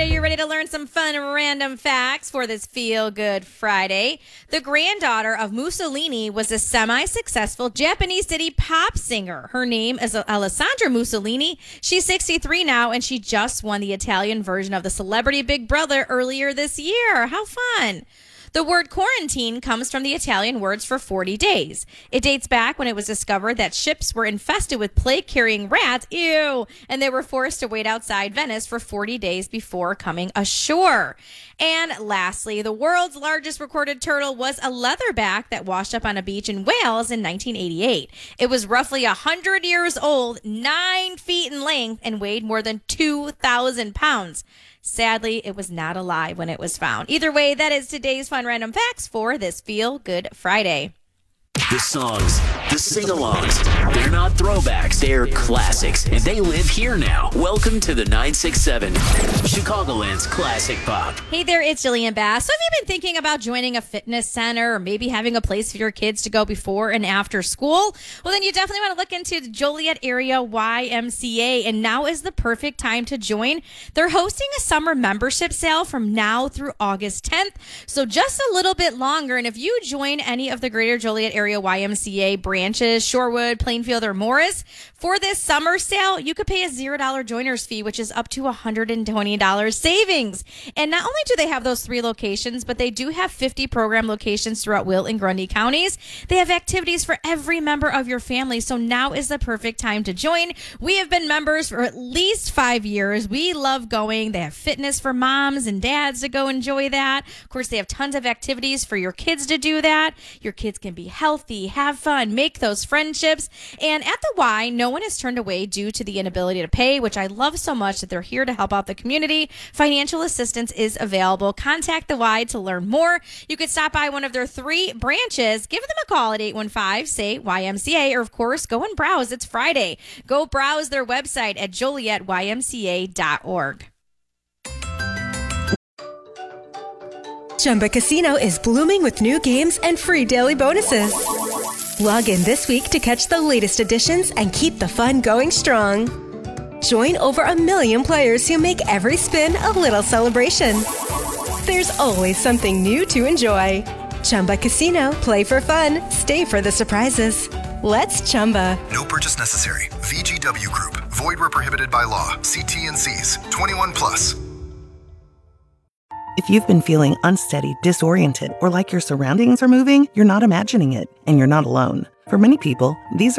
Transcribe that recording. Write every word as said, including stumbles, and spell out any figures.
Are you ready to learn some fun random facts for this Feel Good Friday? The granddaughter of Mussolini was a semi-successful Japanese city pop singer. Her name is Alessandra Mussolini. She's sixty-three now, and she just won the Italian version of the Celebrity Big Brother earlier this year. How fun! The word quarantine comes from the Italian words for forty days. It dates back when it was discovered that ships were infested with plague-carrying rats, ew, and they were forced to wait outside Venice for forty days before coming ashore. And lastly, the world's largest recorded turtle was a leatherback that washed up on a beach in Wales in nineteen eighty-eight. It was roughly one hundred years old, nine feet in length, and weighed more than two thousand pounds. Sadly, it was not alive when it was found. Either way, that is today's Fun Random Facts for this Feel Good Friday. The songs, the sing-alongs, they're not throwbacks, they're classics, and they live here now. Welcome to the nine six seven, Chicagoland's Classic Pop. Hey there, it's Jillian Bass. So have you been thinking about joining a fitness center or maybe having a place for your kids to go before and after school? Well, then you definitely want to look into the Joliet Area Y M C A, and now is the perfect time to join. They're hosting a summer membership sale from now through August tenth, so just a little bit longer. And if you join any of the Greater Joliet Area Y M C A branches, Shorewood, Plainfield, or Morris, for this summer sale, you could pay a zero dollars joiner's fee, which is up to one hundred twenty dollars savings. And not only do they have those three locations, but they do have fifty program locations throughout Will and Grundy counties. They have activities for every member of your family, so now is the perfect time to join. We have been members for at least five years. We love going. They have fitness for moms and dads to go enjoy that. Of course, they have tons of activities for your kids to do that. Your kids can be healthy, have fun, make those friendships. And at the Y, no one is turned away due to the inability to pay, which I love so much that they're here to help out the community. Financial assistance is available. Contact the Y to learn more. You could stop by one of their three branches. Give them a call at eight one five, say Y M C A, or of course, go and browse. It's Friday. Go browse their website at joliet y m c a dot org. Chumba Casino is blooming with new games and free daily bonuses. Log in this week to catch the latest additions and keep the fun going strong. Join over a million players who make every spin a little celebration. There's always something new to enjoy. Chumba Casino, play for fun, stay for the surprises. Let's Chumba. No purchase necessary. V G W Group. Void where prohibited by law. See T N Cs. twenty-one plus. If you've been feeling unsteady, disoriented, or like your surroundings are moving, you're not imagining it, and you're not alone. For many people, these are